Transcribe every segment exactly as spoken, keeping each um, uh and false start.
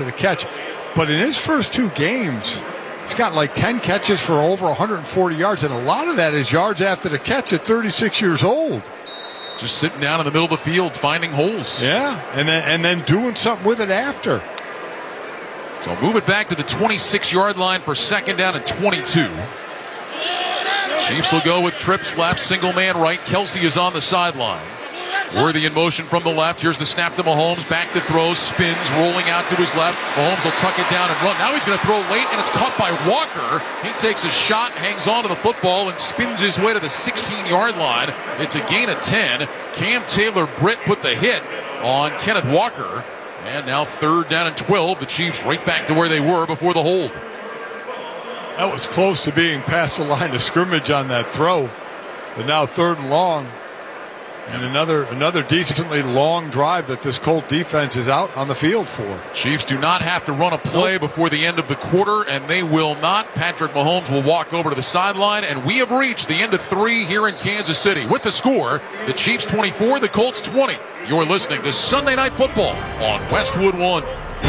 after the catch. But in his first two games, he's got like ten catches for over one hundred forty yards, and a lot of that is yards after the catch at thirty-six years old. Just sitting down in the middle of the field, finding holes. Yeah, and then and then doing something with it after. So move it back to the twenty-six-yard line for second down and twenty-two. Chiefs will go with trips left, single man right. Kelsey is on the sideline. Worthy in motion from the left. Here's the snap to Mahomes. Back to throw. Spins. Rolling out to his left. Mahomes will tuck it down and run. Now he's going to throw late, and it's caught by Walker. He takes a shot, hangs on to the football, and spins his way to the sixteen-yard line. It's a gain of ten. Cam Taylor-Britt put the hit on Kenneth Walker. And now third down and twelve. The Chiefs right back to where they were before the hold. That was close to being past the line of scrimmage on that throw. But now third and long. And another another decently long drive that this Colt defense is out on the field for. Chiefs do not have to run a play nope. before the end of the quarter, and they will not. Patrick Mahomes will walk over to the sideline, and we have reached the end of three here in Kansas City. With the score, the Chiefs twenty-four, the Colts twenty. You're listening to Sunday Night Football on Westwood One.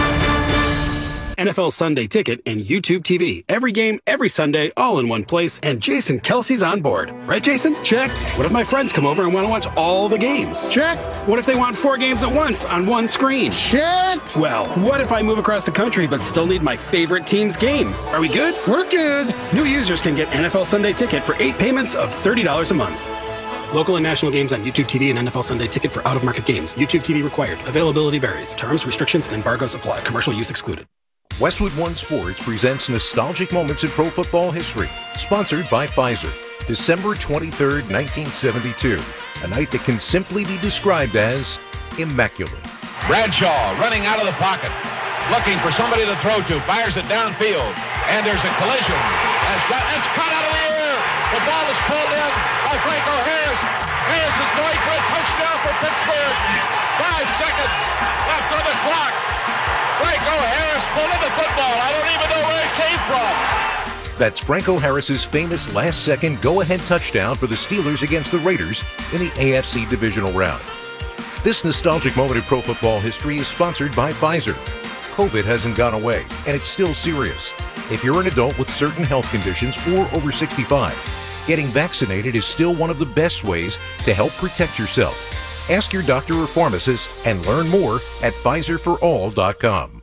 N F L Sunday Ticket and YouTube T V. Every game, every Sunday, all in one place. And Jason Kelsey's on board. Right, Jason? Check. What if my friends come over and want to watch all the games? Check. What if they want four games at once on one screen? Check. Well, what if I move across the country but still need my favorite team's game? Are we good? We're good. New users can get N F L Sunday Ticket for eight payments of thirty dollars a month. Local and national games on YouTube T V and N F L Sunday Ticket for out-of-market games. YouTube T V required. Availability varies. Terms, restrictions, and embargoes apply. Commercial use excluded. Westwood One Sports presents Nostalgic Moments in Pro Football History, sponsored by Pfizer. December twenty-third, nineteen seventy-two, a night that can simply be described as immaculate. Bradshaw running out of the pocket, looking for somebody to throw to, fires it downfield, and there's a collision. Has got, it's caught out of the air. The ball is pulled in by Franco Harris. Harris is going for a touchdown for Pittsburgh. Five seconds left on the clock. Franco Harris pulled in the football. I don't even know where it came from. That's Franco Harris's famous last-second go-ahead touchdown for the Steelers against the Raiders in the A F C divisional round. This nostalgic moment in pro football history is sponsored by Pfizer. COVID hasn't gone away, and it's still serious. If you're an adult with certain health conditions or over sixty-five, getting vaccinated is still one of the best ways to help protect yourself. Ask your doctor or pharmacist and learn more at Pfizer for all dot com.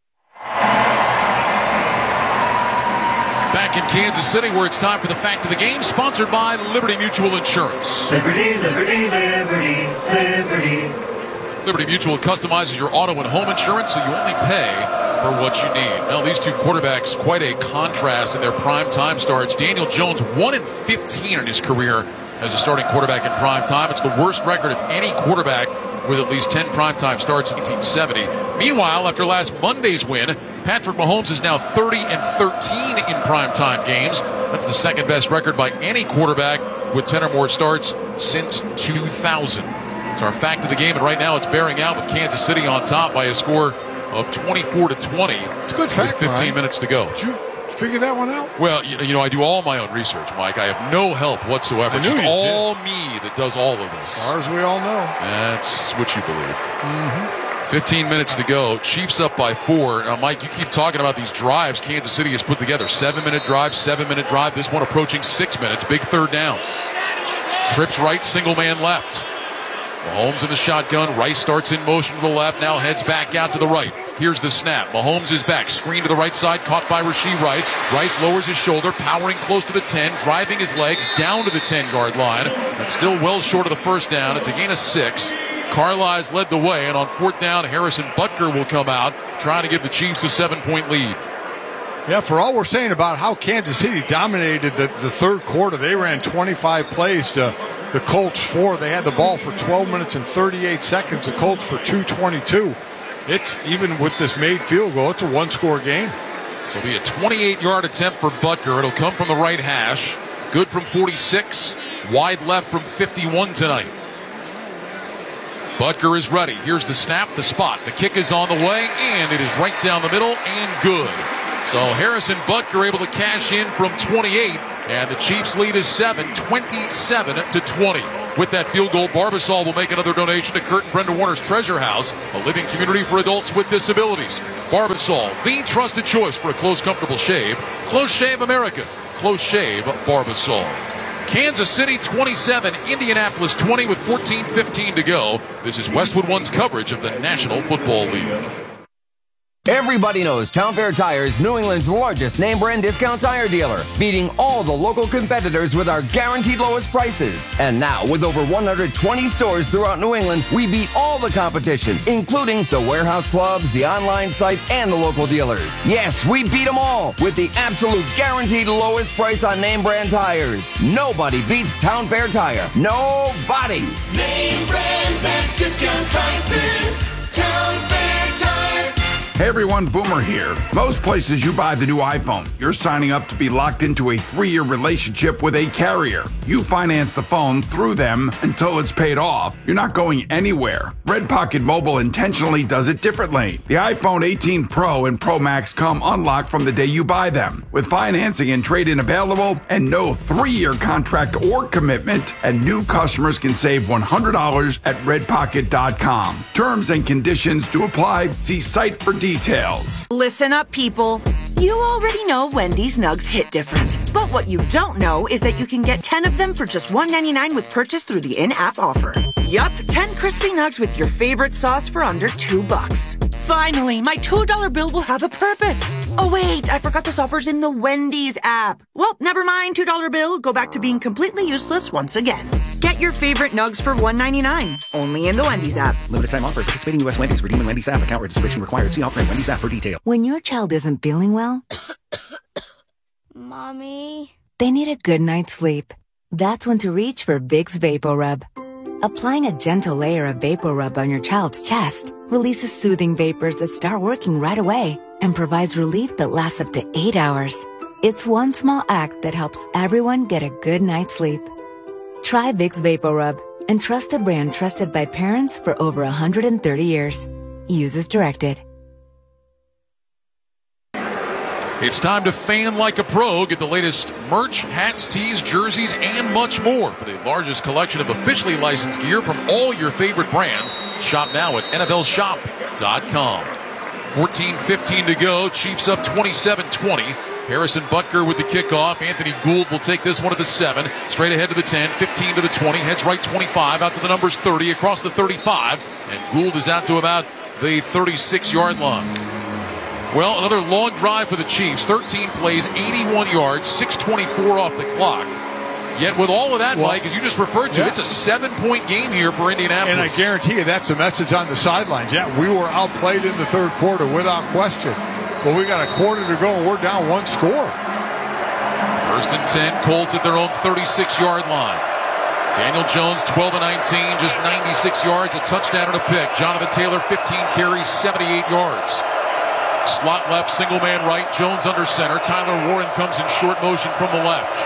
Back in Kansas City, where it's time for the fact of the game, sponsored by Liberty Mutual Insurance. Liberty, Liberty, Liberty, Liberty. Liberty Mutual customizes your auto and home insurance so you only pay for what you need. Now, these two quarterbacks, quite a contrast in their prime time starts. Daniel Jones, one and fifteen in his career as a starting quarterback in prime time. It's the worst record of any quarterback with at least ten primetime starts in nineteen seventy. Meanwhile, after last Monday's win, Patrick Mahomes is now thirty and thirteen in primetime games. That's the second best record by any quarterback with ten or more starts since two thousand. It's our fact of the game, and right now it's bearing out with Kansas City on top by a score of twenty-four to twenty. It's a good fact, with fifteen Brian. minutes to go. Did you figure that one out? Well, you, you know, I do all my own research, Mike. I have no help whatsoever. I It's knew just you all did. me that does all of this. As far as we all know. That's what you believe. Mm-hmm. fifteen minutes to go. Chiefs up by four. Now, Mike, you keep talking about these drives Kansas City has put together. Seven-minute drive, seven-minute drive. This one approaching six minutes. Big third down. Trips right, single man left. Mahomes in the shotgun. Rice starts in motion to the left. Now heads back out to the right. Here's the snap. Mahomes is back. Screen to the right side. Caught by Rashee Rice. Rice lowers his shoulder. Powering close to the ten. Driving his legs down to the ten-yard line. That's still well short of the first down. It's a gain of six. Carlisle's led the way. And on fourth down, Harrison Butker will come out, trying to give the Chiefs a seven-point lead. Yeah, for all we're saying about how Kansas City dominated the, the third quarter, they ran twenty-five plays to the Colts four. They had the ball for twelve minutes and thirty-eight seconds. The Colts for two twenty-two. It's, even with this made field goal, it's a one-score game. It'll be a twenty-eight-yard attempt for Butker. It'll come from the right hash. Good from forty-six. Wide left from fifty-one tonight. Butker is ready. Here's the snap, the spot. The kick is on the way, and it is right down the middle and good. So Harrison Butker able to cash in from twenty-eight, and the Chiefs lead is seven, twenty-seven to twenty. With that field goal, Barbasol will make another donation to Kurt and Brenda Warner's Treasure House, a living community for adults with disabilities. Barbasol, the trusted choice for a close, comfortable shave. Close Shave America. Close Shave Barbasol. Kansas City twenty-seven, Indianapolis twenty with fourteen fifteen to go. This is Westwood One's coverage of the National Football League. Everybody knows Town Fair Tire is New England's largest name brand discount tire dealer, beating all the local competitors with our guaranteed lowest prices. And now, with over one hundred twenty stores throughout New England, we beat all the competition, including the warehouse clubs, the online sites, and the local dealers. Yes, we beat them all with the absolute guaranteed lowest price on name brand tires. Nobody beats Town Fair Tire. Nobody. Name brands at discount prices. Town Fair Tire. Hey everyone, Boomer here. Most places you buy the new iPhone, you're signing up to be locked into a three-year relationship with a carrier. You finance the phone through them until it's paid off. You're not going anywhere. Red Pocket Mobile intentionally does it differently. The iPhone eighteen Pro and Pro Max come unlocked from the day you buy them, with financing and trade-in available and no three-year contract or commitment, and new customers can save one hundred dollars at red pocket dot com. Terms and conditions to apply. See site for details. Listen up, people. You already know Wendy's Nugs hit different. But what you don't know is that you can get ten of them for just one ninety-nine with purchase through the in-app offer. Yup, ten crispy nugs with your favorite sauce for under two bucks. Finally, my two dollar bill will have a purpose. Oh wait, I forgot this offer's in the Wendy's app. Well, never mind, two dollar bill. Go back to being completely useless once again. Get your favorite nugs for one ninety-nine. Only in the Wendy's app. Limited time offer. Participating U S Wendy's. Redeem in Wendy's app. Account registration required. See offer in Wendy's app for detail. When your child isn't feeling well, Mommy, they need a good night's sleep. That's when to reach for Vicks VapoRub. Applying a gentle layer of VapoRub on your child's chest releases soothing vapors that start working right away and provides relief that lasts up to eight hours. It's one small act that helps everyone get a good night's sleep. Try Vicks VapoRub and trust a brand trusted by parents for over one hundred thirty years. Use as directed. It's time to fan like a pro. Get the latest merch, hats, tees, jerseys, and much more. For the largest collection of officially licensed gear from all your favorite brands, shop now at N F L shop dot com. fourteen fifteen to go. Chiefs up twenty-seven twenty. Harrison Butker with the kickoff. Anthony Gould will take this one to the seven. Straight ahead to the ten. fifteen to the twenty. Heads right twenty-five. Out to the numbers thirty. Across the thirty-five. And Gould is out to about the thirty-six-yard line. Well, another long drive for the Chiefs. thirteen plays, eighty-one yards, six twenty-four off the clock. Yet with all of that, well, Mike, as you just referred to, yeah. It's a seven-point game here for Indianapolis. And I guarantee you that's the message on the sidelines. Yeah, we were outplayed in the third quarter without question. But we got a quarter to go, and we're down one score. First and ten, Colts at their own thirty-six-yard line. Daniel Jones, twelve and nineteen, just ninety-six yards, a touchdown and a pick. Jonathan Taylor, fifteen carries, seventy-eight yards. Slot left, single man right, Jones under center. Tyler Warren comes in short motion from the left.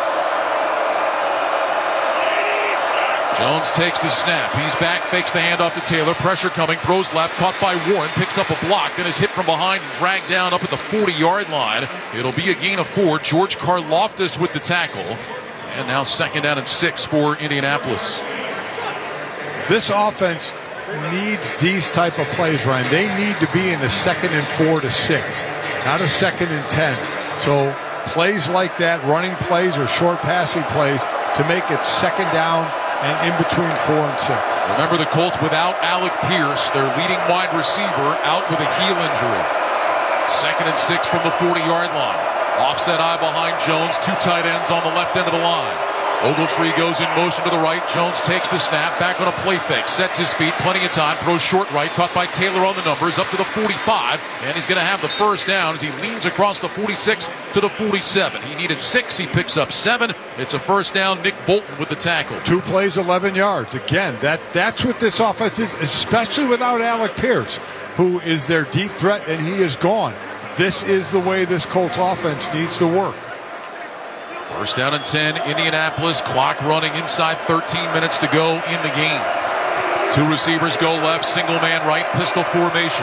Jones takes the snap. He's back, fakes the handoff to Taylor. Pressure coming, throws left, caught by Warren, picks up a block, then is hit from behind and dragged down up at the forty-yard line. It'll be a gain of four. George Karlaftis with the tackle. And now second down and six for Indianapolis. This offense needs these type of plays, Ryan. They need to be in the second and four to six, not a second and ten. So plays like that, running plays or short passing plays to make it second down and in between four and six. Remember the Colts without Alec Pierce, their leading wide receiver, out with a heel injury. Second and six from the forty-yard line. Offset eye behind Jones, two tight ends on the left end of the line. Ogletree goes in motion to the right. Jones takes the snap, back on a play fake, sets his feet, plenty of time, throws short right, caught by Taylor on the numbers, up to the forty-five, and he's going to have the first down as he leans across the forty-six to the forty-seven. He needed six, he picks up seven. It's a first down. Nick Bolton with the tackle. Two plays, eleven yards. Again, that that's what this offense is, especially without Alec Pierce, who is their deep threat, and he is gone. This is the way this Colts offense needs to work. First down and ten, Indianapolis. Clock running inside thirteen minutes to go in the game. Two receivers go left, single man right, pistol formation.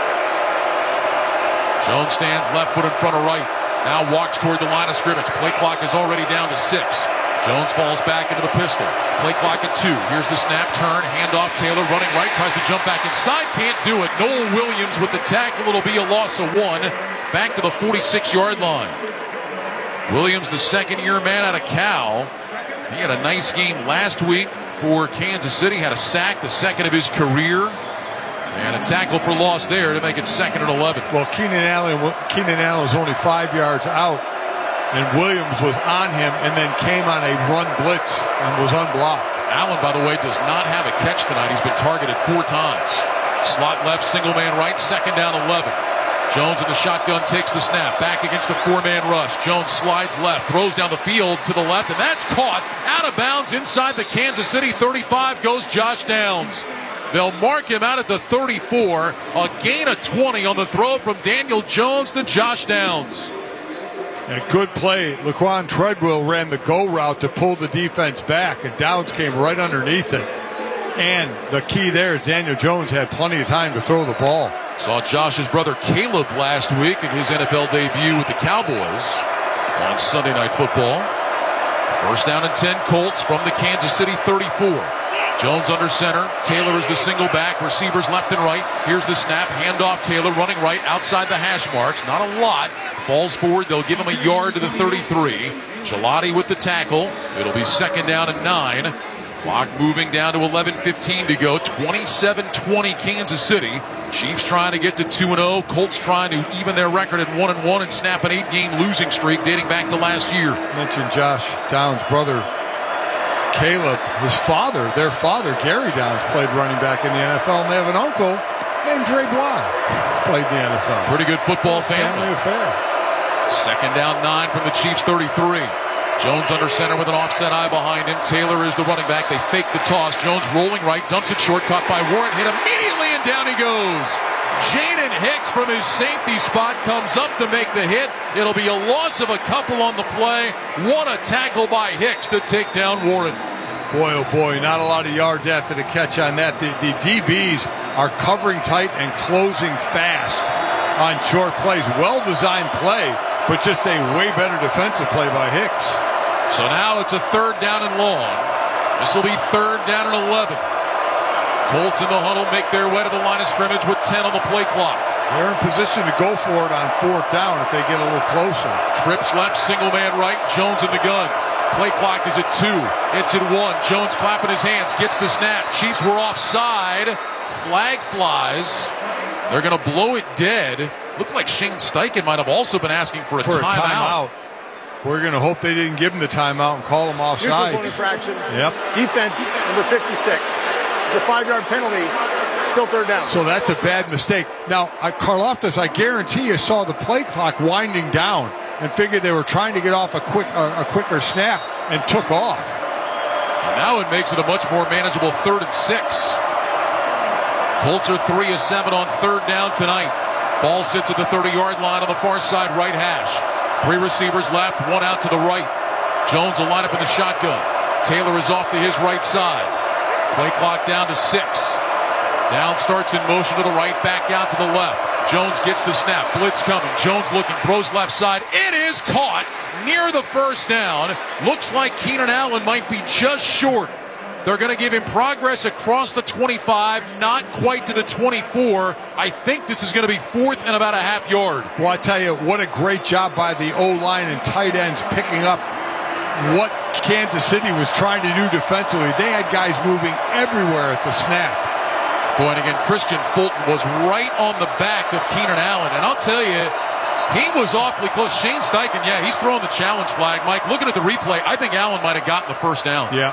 Jones stands left foot in front of right. Now walks toward the line of scrimmage. Play clock is already down to six. Jones falls back into the pistol. Play clock at two. Here's the snap, turn, handoff. Taylor running right, tries to jump back inside, can't do it. Noel Williams with the tackle. It'll be a loss of one. Back to the forty-six-yard line. Williams, the second-year man out of Cal. He had a nice game last week for Kansas City. Had a sack, the second of his career. And a tackle for loss there to make it second and eleven. Well, Keenan Allen, Keenan Allen was only five yards out, and Williams was on him and then came on a run blitz and was unblocked. Allen, by the way, does not have a catch tonight. He's been targeted four times. Slot left, single man right, second down eleven. Jones in the shotgun takes the snap. Back against the four-man rush. Jones slides left, throws down the field to the left, and that's caught out of bounds inside the Kansas City thirty-five. Goes Josh Downs. They'll mark him out at the thirty-four. A gain of twenty on the throw from Daniel Jones to Josh Downs. A good play. Laquan Treadwell ran the go route to pull the defense back, and Downs came right underneath it. And the key there is Daniel Jones had plenty of time to throw the ball. Saw Josh's brother Caleb last week in his N F L debut with the Cowboys on Sunday Night Football. First down and ten, Colts from the Kansas City thirty-four. Jones under center. Taylor is the single back. Receivers left and right. Here's the snap. Handoff. Taylor running right outside the hash marks. Not a lot. Falls forward. They'll give him a yard to the thirty-three. Gelati with the tackle. It'll be second down and nine. Clock moving down to eleven fifteen to go. twenty-seven twenty Kansas City. Chiefs trying to get to two and oh. Colts trying to even their record at one and one and snap an eight-game losing streak dating back to last year. Mentioned Josh Downs' brother Caleb, his father, their father, Gary Downs, played running back in the N F L, and they have an uncle named Dre Bly, played in the N F L. Pretty good football family. Family affair. Second down nine from the Chiefs thirty-three. Jones under center with an offset eye behind him. Taylor is the running back. They fake the toss. Jones rolling right, dumps it short, caught by Warren, hit immediately, and down he goes. Jaden Hicks from his safety spot comes up to make the hit. It'll be a loss of a couple on the play. What a tackle by Hicks to take down Warren. Boy, oh boy, not a lot of yards after the catch on that. The, the D Bs are covering tight and closing fast on short plays. Well-designed play, but just a way better defensive play by Hicks. So now it's a third down and long. This will be third down and eleven. Colts in the huddle make their way to the line of scrimmage with ten on the play clock. They're in position to go for it on fourth down if they get a little closer. Trips left, single man right, Jones in the gun. Play clock is at two. It's at one. Jones clapping his hands, gets the snap. Chiefs were offside. Flag flies. They're going to blow it dead. Looked like Shane Steichen might have also been asking for a for timeout. A timeout. We're going to hope they didn't give him the timeout and call him offside. Neutral zone infraction. Yep. Defense number fifty-six. It's a five-yard penalty. Still third down. So that's a bad mistake. Now, uh, Karlaftis, I guarantee you saw the play clock winding down and figured they were trying to get off a quick, uh, a quicker snap and took off. And now it makes it a much more manageable third and six. Colts are three of seven on third down tonight. Ball sits at the thirty-yard line on the far side right hash. Three receivers left, one out to the right. Jones will line up in the shotgun. Taylor is off to his right side. Play clock down to six. Down starts in motion to the right, back out to the left. Jones gets the snap. Blitz coming. Jones looking, throws left side. It is caught near the first down. Looks like Keenan Allen might be just short. They're going to give him progress across the twenty-five, not quite to the twenty-four. I think this is going to be fourth and about a half yard. Well, I tell you, what a great job by the O-line and tight ends picking up what Kansas City was trying to do defensively. They had guys moving everywhere at the snap. Boy, and again, Christian Fulton was right on the back of Keenan Allen. And I'll tell you, he was awfully close. Shane Steichen, yeah, he's throwing the challenge flag. Mike, looking at the replay, I think Allen might have gotten the first down. Yeah.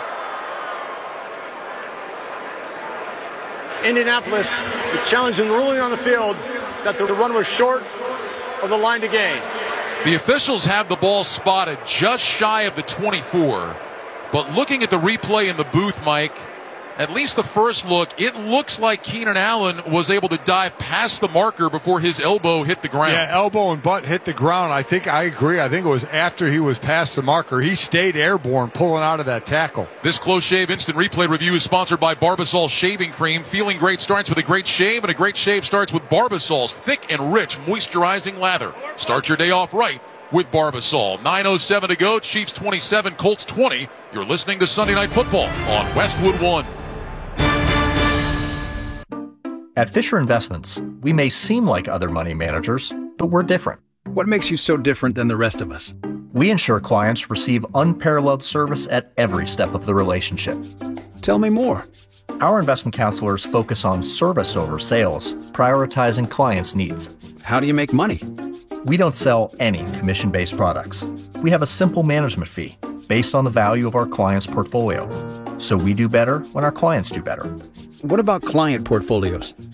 Indianapolis is challenging the ruling on the field that the run was short of the line to gain. The officials have the ball spotted just shy of the twenty-four. But looking at the replay in the booth, Mike, at least the first look, it looks like Keenan Allen was able to dive past the marker before his elbow hit the ground. Yeah, elbow and butt hit the ground. I think I agree. I think it was after he was past the marker. He stayed airborne pulling out of that tackle. This Close Shave Instant Replay review is sponsored by Barbasol Shaving Cream. Feeling great starts with a great shave, and a great shave starts with Barbasol's thick and rich moisturizing lather. Start your day off right with Barbasol. nine oh seven to go. Chiefs twenty-seven, Colts twenty. You're listening to Sunday Night Football on Westwood One. At Fisher Investments, we may seem like other money managers, but we're different. What makes you so different than the rest of us? We ensure clients receive unparalleled service at every step of the relationship. Tell me more. Our investment counselors focus on service over sales, prioritizing clients' needs. How do you make money? We don't sell any commission-based products. We have a simple management fee based on the value of our client's portfolio. So we do better when our clients do better. What about client portfolios?